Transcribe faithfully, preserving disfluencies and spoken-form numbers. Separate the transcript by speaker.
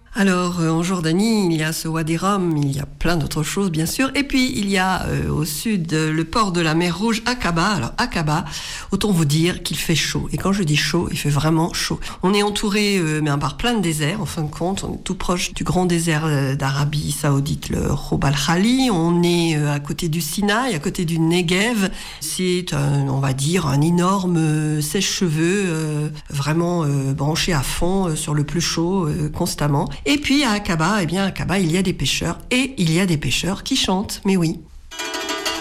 Speaker 1: Alors, euh, en Jordanie, il y a ce Wadi Rum, il y a plein d'autres choses, bien sûr. Et puis, il y a euh, au sud euh, le port de la mer Rouge, Aqaba. Alors, Aqaba, autant vous dire qu'il fait chaud. Et quand je dis chaud, il fait vraiment chaud. On est entouré euh, mais par plein de déserts, en fin de compte. On est tout proche du grand désert euh, d'Arabie Saoudite, le Rub al-Khali. On est euh, à côté du Sinaï, à côté du Negev. C'est, un, on va dire, un énorme euh, sèche-cheveux, euh, vraiment euh, branché à fond euh, sur le plus chaud, euh, constamment. Et puis à Aqaba, eh bien, à Aqaba, il y a des pêcheurs et il y a des pêcheurs qui chantent, mais oui.